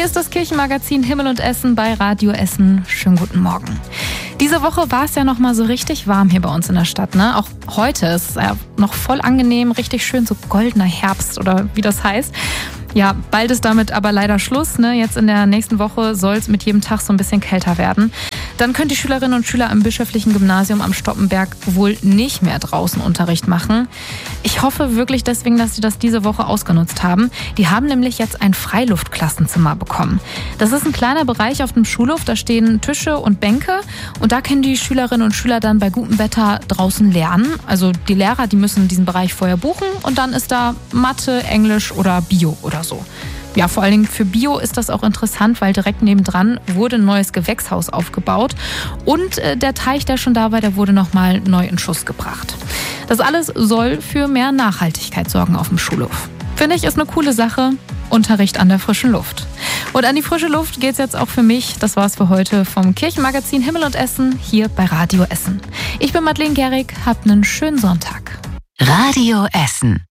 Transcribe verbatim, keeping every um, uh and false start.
Hier ist das Kirchenmagazin Himmel und Essen bei Radio Essen. Schönen guten Morgen. Diese Woche war es ja noch mal so richtig warm hier bei uns in der Stadt, ne? Auch heute ist es ja noch voll angenehm, richtig schön so goldener Herbst oder wie das heißt. Ja, bald ist damit aber leider Schluss, ne? Jetzt in der nächsten Woche soll es mit jedem Tag so ein bisschen kälter werden. Dann können die Schülerinnen und Schüler am Bischöflichen Gymnasium am Stoppenberg wohl nicht mehr draußen Unterricht machen. Ich hoffe wirklich deswegen, dass sie das diese Woche ausgenutzt haben. Die haben nämlich jetzt ein Freiluftklassenzimmer bekommen. Das ist ein kleiner Bereich auf dem Schulhof, da stehen Tische und Bänke und da können die Schülerinnen und Schüler dann bei gutem Wetter draußen lernen. Also die Lehrer, die müssen diesen Bereich vorher buchen und dann ist da Mathe, Englisch oder Bio oder so. Ja, vor allen Dingen für Bio ist das auch interessant, weil direkt nebendran wurde ein neues Gewächshaus aufgebaut und äh, der Teich, der schon da war, der wurde nochmal neu in Schuss gebracht. Das alles soll für mehr Nachhaltigkeit sorgen auf dem Schulhof. Finde ich, ist eine coole Sache. Unterricht an der frischen Luft. Und an die frische Luft geht's jetzt auch für mich. Das war's für heute vom Kirchenmagazin Himmel und Essen hier bei Radio Essen. Ich bin Madeleine Gehrig, habt einen schönen Sonntag. Radio Essen.